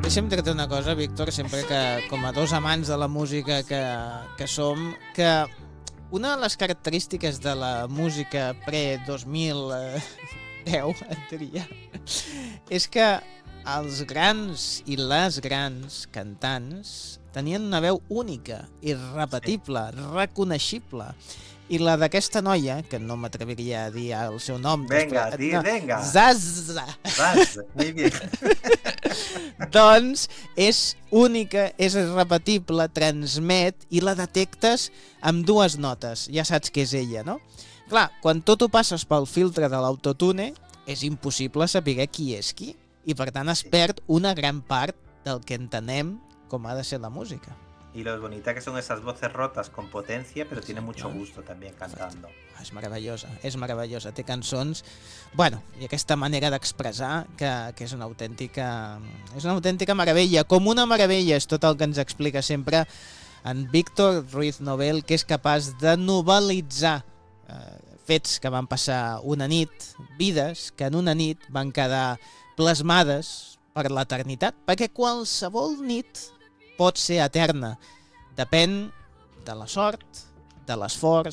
Deixa'm dir-te una cosa, Víctor, sempre que, com a dos amants de la música que som, que una de les característiques de la música pre-2010, et diria, és que els grans i les grans cantants tenien una veu única, irrepetible, reconeixible. I la d'aquesta noia, que no m'atreviria a dir el seu nom... Venga, venga. Zaza. Vas, muy bien. Doncs és única, és irrepetible, transmet i la detectes amb dues notes. Ja saps que és ella, no? Clar, quan tot ho passes pel filtre de l'autotune, és impossible saber qui és qui. I per tant es perd una gran part del que entenem com ha de ser la música. Y lo bonita que son esas voces rotas con potencia, pero tiene mucho gusto también cantando. És meravellosa, és meravellosa. Té cançons, bueno, i aquesta manera d'expressar que és una autèntica meravella. Com una meravella és tot el que ens explica sempre en Víctor Ruiz Nobel, que és capaç de novel·litzar fets que van passar una nit, vides que en una nit van quedar plasmades per l'eternitat, perquè qualsevol nit pot ser eterna. Depèn de la sort, de l'esforç,